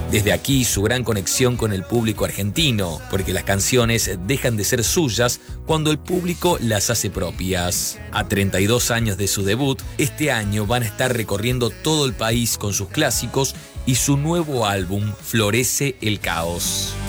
Desde aquí su gran conexión con el público argentino, porque las canciones dejan de ser suyas cuando el público las hace propias. A 32 años de su debut, este año van a estar recorriendo todo el país con sus clásicos y su nuevo álbum Florece el Caos.